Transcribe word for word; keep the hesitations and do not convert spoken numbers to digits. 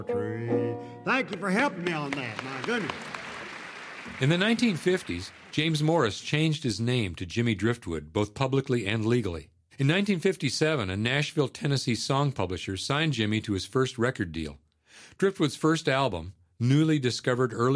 tree. Thank you for helping me on that, my goodness. In the nineteen fifties, James Morris changed his name to Jimmy Driftwood, both publicly and legally. In nineteen fifty-seven, a Nashville, Tennessee song publisher signed Jimmy to his first record deal. Driftwood's first album, newly discovered early